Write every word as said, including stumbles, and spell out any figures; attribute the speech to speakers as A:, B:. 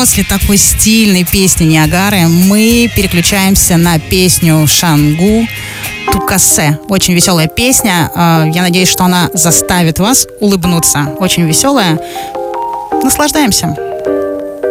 A: после такой стильной песни Ниагары мы переключаемся на песню Шангу Тукасе. Очень веселая песня. Я надеюсь, что она заставит вас улыбнуться. Очень веселая. Наслаждаемся.